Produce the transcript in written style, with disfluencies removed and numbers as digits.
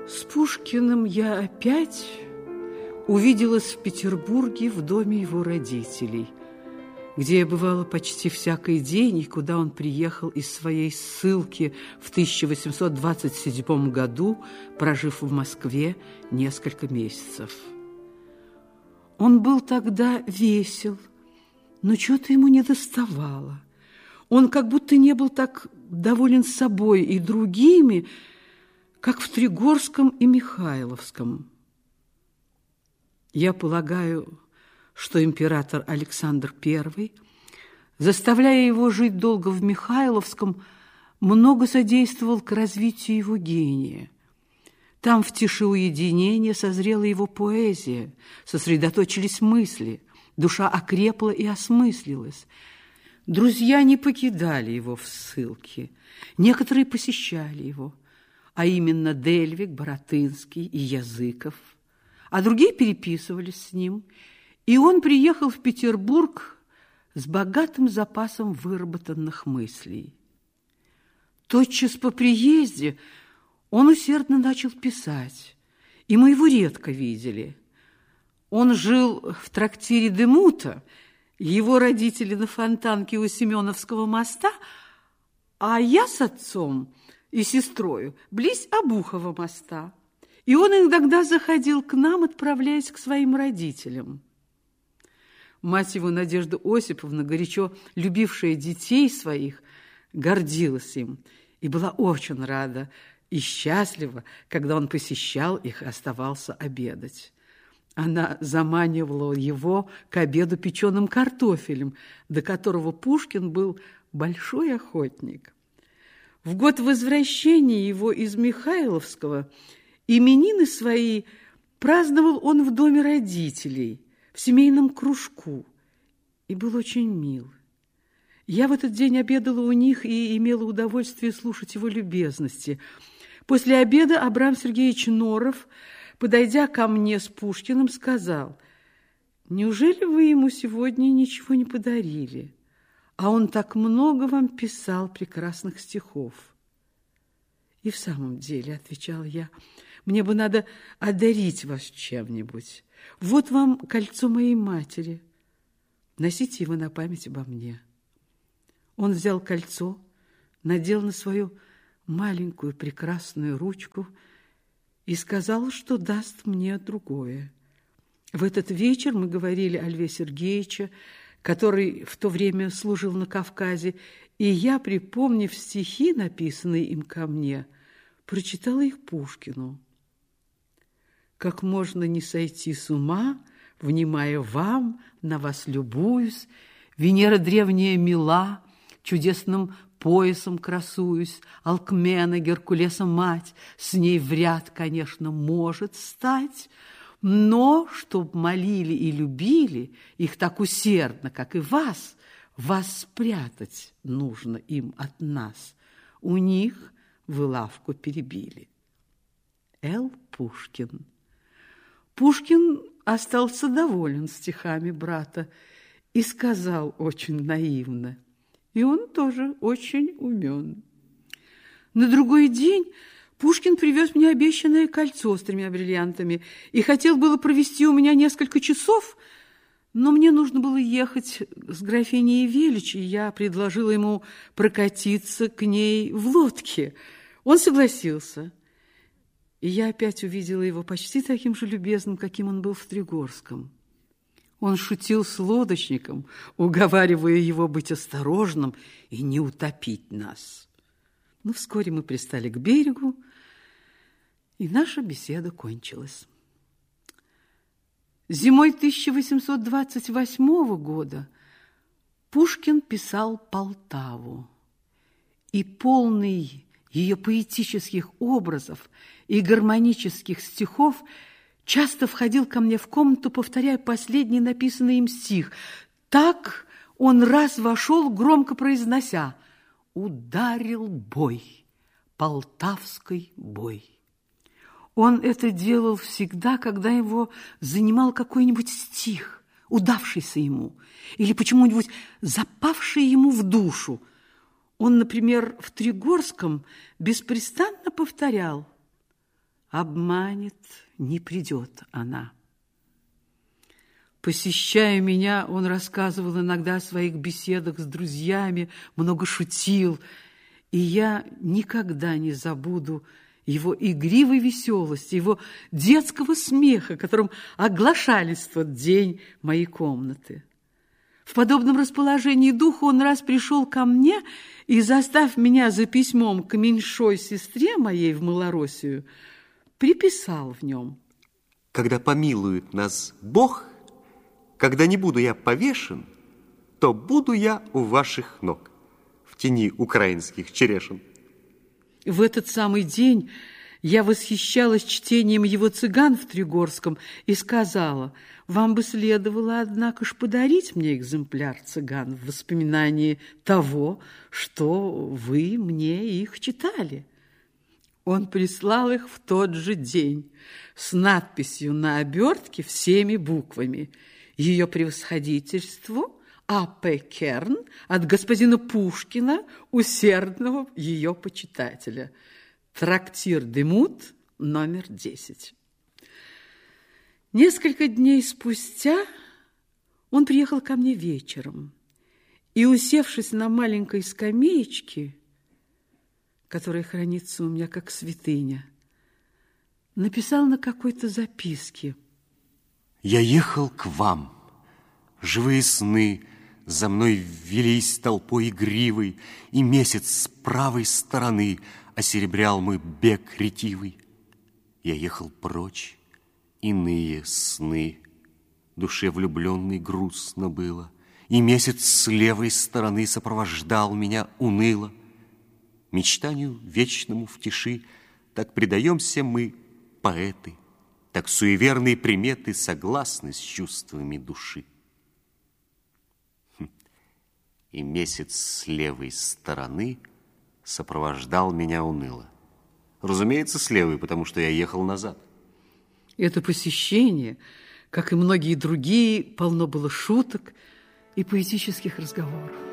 С Пушкиным я опять увиделась в Петербурге в доме его родителей, где я бывала почти всякий день, и куда он приехал из своей ссылки в 1827 году, прожив в Москве несколько месяцев. Он был тогда весел, но чего-то ему недоставало. Он как будто не был так доволен собой и другими, как в Тригорском и Михайловском. Я полагаю, что император Александр I, заставляя его жить долго в Михайловском, много содействовал к развитию его гения. Там в тиши уединения созрела его поэзия, сосредоточились мысли, душа окрепла и осмыслилась. Друзья не покидали его в ссылке, некоторые посещали его, а именно Дельвиг, Баратынский и Языков, а другие переписывались с ним, и он приехал в Петербург с богатым запасом выработанных мыслей. Тотчас по приезде он усердно начал писать, и мы его редко видели. Он жил в трактире Демута, его родители на Фонтанке у Семеновского моста, а я с отцом и сестрою близ Обухова моста. И он иногда заходил к нам, отправляясь к своим родителям. Мать его, Надежда Осиповна, горячо любившая детей своих, гордилась им и была очень рада и счастлива, когда он посещал их и оставался обедать. Она заманивала его к обеду печеным картофелем, до которого Пушкин был большой охотник. В год возвращения его из Михайловского именины свои праздновал он в доме родителей, в семейном кружку, и был очень мил. Я в этот день обедала у них и имела удовольствие слушать его любезности. После обеда Абрам Сергеевич Норов, подойдя ко мне с Пушкиным, сказал: «Неужели вы ему сегодня ничего не подарили? А он так много вам писал прекрасных стихов». «И в самом деле, — отвечал я, — мне бы надо одарить вас чем-нибудь. Вот вам кольцо моей матери. Носите его на память обо мне». Он взял кольцо, надел на свою маленькую прекрасную ручку и сказал, что даст мне другое. В этот вечер мы говорили о Льве Сергеевиче, который в то время служил на Кавказе, и я, припомнив стихи, написанные им ко мне, прочитала их Пушкину. «Как можно не сойти с ума, внимая вам, на вас любуюсь, Венера древняя мила, чудесным поясом красуюсь, Алкмена, Геркулеса мать, с ней в ряд, конечно, может стать, но, чтоб молили и любили их так усердно, как и вас спрятать нужно им от нас. У них вы лавку перебили». Л. Пушкин. Пушкин остался доволен стихами брата и сказал очень наивно: «И он тоже очень умен». На другой день Пушкин привез мне обещанное кольцо с 3 бриллиантами и хотел было провести у меня несколько часов, но мне нужно было ехать с графиней Велич, и я предложила ему прокатиться к ней в лодке. Он согласился, и я опять увидела его почти таким же любезным, каким он был в Тригорском. Он шутил с лодочником, уговаривая его быть осторожным и не утопить нас. Но вскоре мы пристали к берегу, и наша беседа кончилась. Зимой 1828 года Пушкин писал «Полтаву», и полный ее поэтических образов и гармонических стихов часто входил ко мне в комнату, повторяя последний написанный им стих. Так он раз вошел, громко произнося: «Ударил бой, полтавский бой». Он это делал всегда, когда его занимал какой-нибудь стих, удавшийся ему, или почему-нибудь запавший ему в душу. Он, например, в Тригорском беспрестанно повторял: обманет, не придет она. Посещая меня, он рассказывал иногда о своих беседах с друзьями, много шутил, и я никогда не забуду его игривой веселости, его детского смеха, которым оглашались в тот день мои комнаты. В подобном расположении духа он раз пришел ко мне и, застав меня за письмом к меньшой сестре моей в Малороссию, приписал в нем: «Когда помилует нас Бог, когда не буду я повешен, то буду я у ваших ног в тени украинских черешин». В этот самый день я восхищалась чтением его «Цыган» в Тригорском и сказала: «Вам бы следовало, однако ж, подарить мне экземпляр «Цыган» в воспоминании того, что вы мне их читали». Он прислал их в тот же день с надписью на обертке всеми буквами: «Ее превосходительству А.П. Керн от господина Пушкина, усердного ее почитателя. Трактир Демут, номер 10». Несколько дней спустя он приехал ко мне вечером и, усевшись на маленькой скамеечке, которая хранится у меня как святыня, написал на какой-то записке: «Я ехал к вам, живые сны за мной велись толпой игривой, и месяц с правой стороны осеребрял мой бег ретивый. Я ехал прочь, иные сны, душе влюбленной грустно было, и месяц с левой стороны сопровождал меня уныло. Мечтанию вечному в тиши так предаемся мы, поэты, так суеверные приметы согласны с чувствами души. И месяц с левой стороны сопровождал меня уныло. Разумеется, с левой, потому что я ехал назад. Это посещение, как и многие другие, полно было шуток и поэтических разговоров.